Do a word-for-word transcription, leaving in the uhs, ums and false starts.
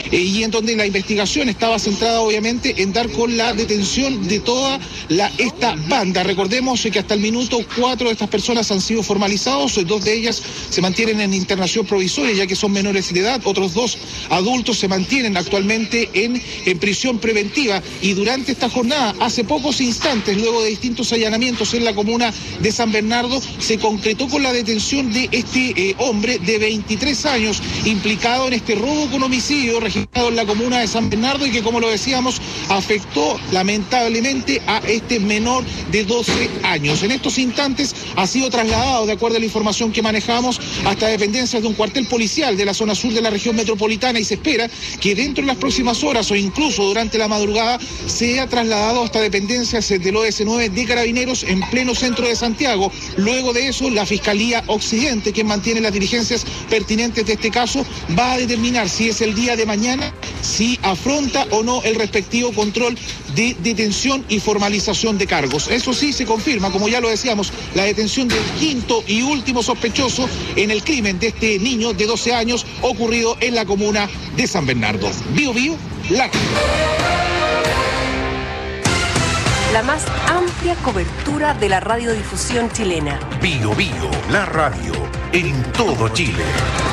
eh, y en donde la investigación estaba centrada obviamente en dar con la detención de toda la, esta banda. Recordemos que hasta el minuto cuatro de estas personas han sido formalizados, dos de ellas se mantienen en internación provisoria ya que son menores de edad, otros dos adultos se mantienen actualmente en, en prisión preventiva. Y durante esta jornada, hace pocos instantes, luego de distintos allanamientos en la comuna de San Bernardo, se concretó con la detención de este eh, hombre de veintitrés años implicado en este robo con homicidio registrado en la comuna de San Bernardo y que, como lo decíamos, afectó lamentablemente a este menor de doce años. En estos instantes ha sido trasladado, de acuerdo a la información que manejamos, hasta dependencias de un cuartel policial de la zona sur de la región metropolitana y se espera que dentro de las próximas horas o incluso durante la madrugada sea trasladado hasta dependencias del O S nueve de Carabineros en pleno centro de Santiago. Luego de eso, la Fiscalía Occidente, que mantiene las diligencias pertinentes de este caso, va a determinar si es el día de mañana, si afronta o no el respectivo control de detención y formalización de cargos. Eso sí, se confirma, como ya lo decíamos, la detención del quinto y último sospechoso en el crimen de este niño de doce años ocurrido en la comuna de San Bernardo. Bio Bio, la... La más amplia cobertura de la radiodifusión chilena. Bio Bio, la radio, en todo Chile.